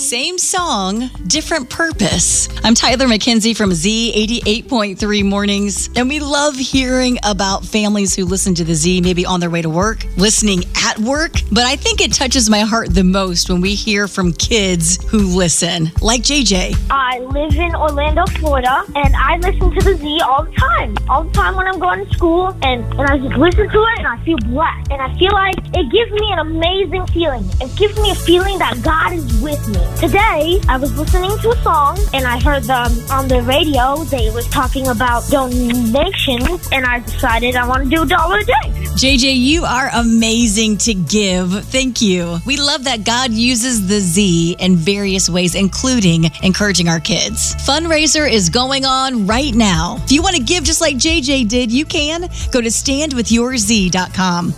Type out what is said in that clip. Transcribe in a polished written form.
Same song, different purpose. I'm Tyler McKenzie from Z 88.3 Mornings, and we love hearing about families who listen to the Z, maybe on their way to work, listening at work. But I think it touches my heart the most when we hear from kids who listen, like JJ. I live in Orlando, Florida, and I listen to the Z all the time. All the time when I'm going to school, and I just listen to it, and I feel blessed. And I feel like it gives me an amazing feeling. It gives me a feeling that God is with me. Today, I was listening to a song, and I heard them on the radio. They was talking about donations, and I decided I want to do $1 a day. JJ, you are amazing to give. Thank you. We love that God uses the Z in various ways, including encouraging our kids. Fundraiser is going on right now. If you want to give just like JJ did, you can. Go to standwithyourz.com.